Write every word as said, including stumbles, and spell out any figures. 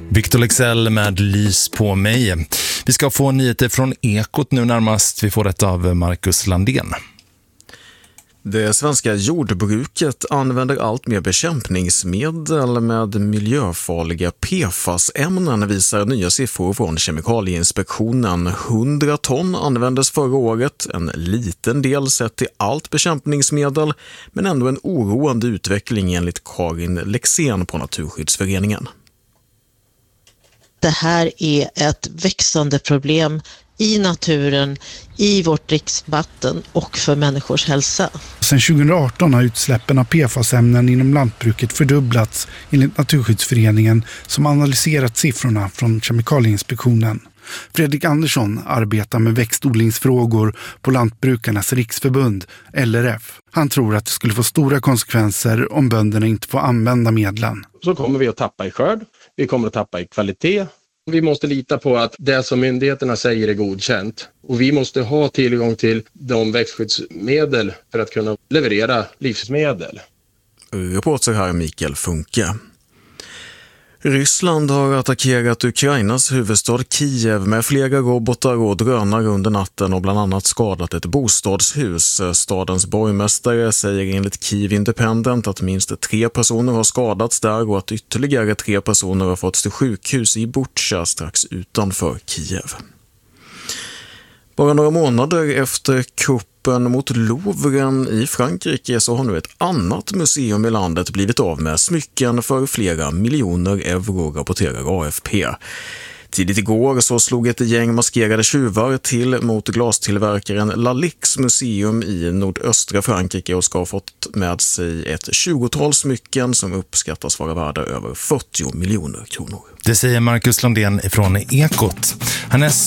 Victor Lexell med Lys på mig. Vi ska få nyheter från Ekot nu närmast. Vi får det av Marcus Landén. Det svenska jordbruket använder allt mer bekämpningsmedel med miljöfarliga P F A S-ämnen, visar nya siffror från Kemikalieinspektionen. hundra ton användes förra året, en liten del sett till allt bekämpningsmedel, men ändå en oroande utveckling enligt Karin Lexén på Naturskyddsföreningen. Det här är ett växande problem i naturen, i vårt dricksvatten och för människors hälsa. Sedan tjugo arton har utsläppen av P F A S-ämnen inom lantbruket fördubblats enligt Naturskyddsföreningen som analyserat siffrorna från Kemikalieinspektionen. Fredrik Andersson arbetar med växtodlingsfrågor på Lantbrukarnas riksförbund, L R F. Han tror att det skulle få stora konsekvenser om bönderna inte får använda medlen. Så kommer vi att tappa i skörd, vi kommer att tappa i kvalitet. Vi måste lita på att det som myndigheterna säger är godkänt. Och vi måste ha tillgång till de växtskyddsmedel för att kunna leverera livsmedel. Reporter här Mikael Funke. Ryssland har attackerat Ukrainas huvudstad Kiev med flera robotar och drönare under natten och bland annat skadat ett bostadshus. Stadens borgmästare säger enligt Kiev Independent att minst tre personer har skadats där och att ytterligare tre personer har fått till sjukhus i Bucha strax utanför Kiev. Bara några månader efter kuppen mot Louvren i Frankrike så har nu ett annat museum i landet blivit av med smycken för flera miljoner euro, rapporterar A F P. Tidigt igår så slog ett gäng maskerade tjuvar till mot glastillverkaren Lalix museum i nordöstra Frankrike och ska ha fått med sig ett tjugotal smycken som uppskattas vara värda över fyrtio miljoner kronor. Det säger Marcus Landén från Ekot. Härnäst